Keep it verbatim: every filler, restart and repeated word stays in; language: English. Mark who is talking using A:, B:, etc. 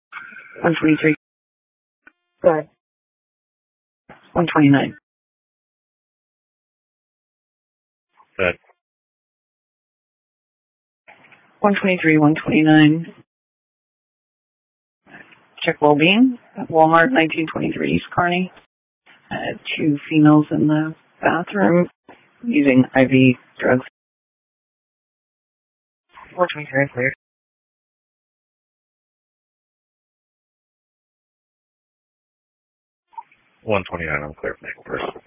A: one twenty-three. Good. one twenty-nine.
B: Good.
A: one twenty-three, one twenty-nine. Check well-being at Walmart, nineteen twenty-three East Kearney. Uh, two females in the bathroom using I V drugs. four twenty-three cleared.
B: one twenty-nine, I'm clear for next person.